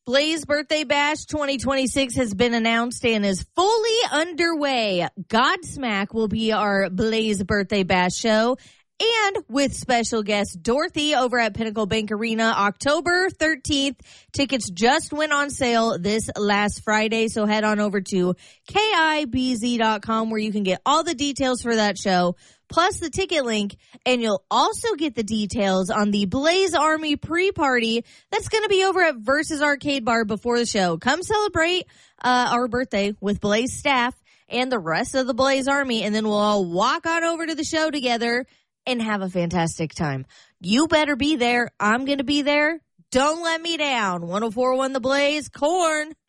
Blaze Birthday Bash 2026 has been announced and is fully underway. Godsmack will be our Blaze Birthday Bash show, and with special guest Dorothy over at Pinnacle Bank Arena, October 13th. Tickets just went on sale this last Friday, so head on over to KIBZ.com where you can get all the details for that show, plus the ticket link, and you'll also get the details on the Blaze Army pre-party that's going to be over at Versus Arcade Bar before the show. Come celebrate our birthday with Blaze staff and the rest of the Blaze Army, and then we'll all walk on over to the show together and have a fantastic time. You better be there. I'm going to be there. Don't let me down. 104.1 The Blaze, Corn.